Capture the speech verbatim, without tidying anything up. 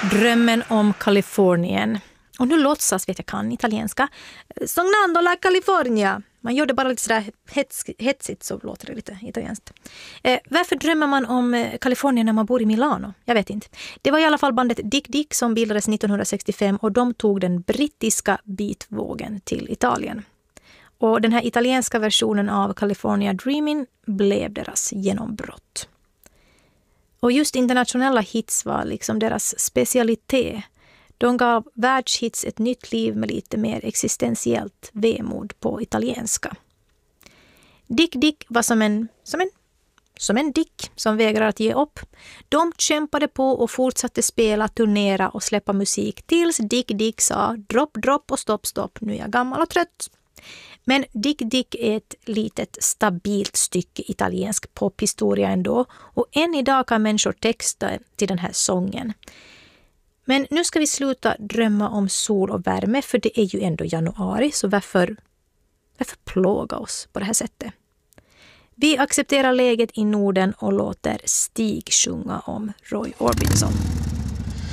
Drömmen om Kalifornien. Och nu låtsas vet jag kan italienska. Sognando la California. Man gör det bara lite sådär hets, hetsigt så låter det lite italienskt. Eh, varför drömmer man om Kalifornien när man bor i Milano? Jag vet inte. Det var i alla fall bandet Dick Dick som bildades nittonhundrasextiofem och de tog den brittiska beatvågen till Italien. Och den här italienska versionen av California Dreaming blev deras genombrott. Och just internationella hits var liksom deras specialitet. De gav världshits ett nytt liv med lite mer existentiellt vemod på italienska. Dick Dick var som en, som en, som en dick som vägrar att ge upp. De kämpade på och fortsatte spela, turnera och släppa musik tills Dick Dick sa dropp, dropp och stopp, stopp, nu är jag gammal och trött. Men Dick Dick är ett litet stabilt stycke italiensk pophistoria ändå och än idag kan människor texta till den här sången. Men nu ska vi sluta drömma om sol och värme för det är ju ändå januari så varför, varför plåga oss på det här sättet? Vi accepterar läget i Norden och låter Stig sjunga om Roy Orbison.